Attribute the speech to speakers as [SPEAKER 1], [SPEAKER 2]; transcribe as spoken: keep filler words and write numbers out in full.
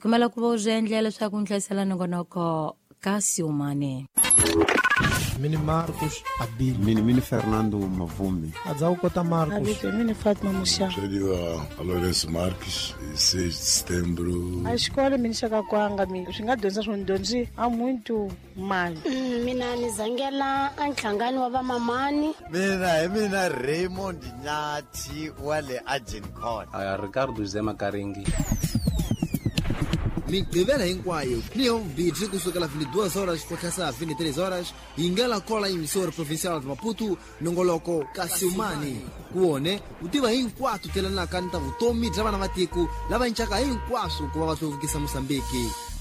[SPEAKER 1] kumela ku va uzendlela leswaku nhlayisela nongonoko ka Siumane.
[SPEAKER 2] Mini Marcos Abili.
[SPEAKER 3] Mini Mini Fernando Mavumbi.
[SPEAKER 2] Adzau Kota Marcos.
[SPEAKER 4] Abili, Mini Fátima Muxá.
[SPEAKER 5] Chediwa Alorenço Marques, seis de setembro.
[SPEAKER 4] A escola Mini Chakakwanga, swi nga dyondza swindyondzi há muito mal.
[SPEAKER 6] Mina ni Zangela anhlangani wa vamamani.
[SPEAKER 7] Mina mina Raymond Nyathi wale Agincourt.
[SPEAKER 8] Aya Ricardo Zema Karingi.
[SPEAKER 9] Migqivela hinkwayo niyo mbitsi kusukela vinte e duas horas kuthasa vinte e três horas ingela kola emissora provincial de Maputo nongoloko ka Siumane kuone utiva hinkwatu telanaka nta vutomi bya vana va tiko lava ncaka hinkwaswo ku va va hluvukisa Mosambiki.